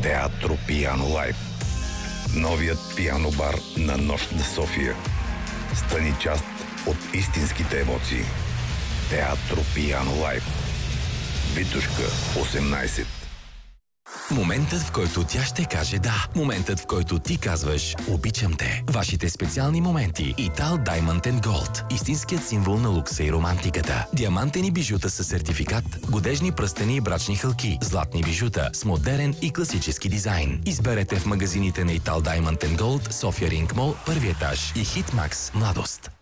Театро Пиано Лайв. Новият пиано бар на Нощ на София. Стани част от истинските емоции. Театро Пиано Лайв. Витушка 18. Моментът, в който тя ще каже да. Моментът, в който ти казваш обичам те. Вашите специални моменти. Ital Diamond & Gold. Истинският символ на лукса и романтиката. Диамантени бижута със сертификат, годежни пръстени и брачни хълки, златни бижута с модерен и класически дизайн. Изберете в магазините на Ital Diamond & Gold, София Ринг Мол, първи етаж и Hitmax Младост.